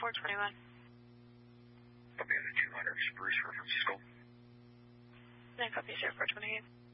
421. Copy on the 200 Spruce for Francisco. 9 copy 0428.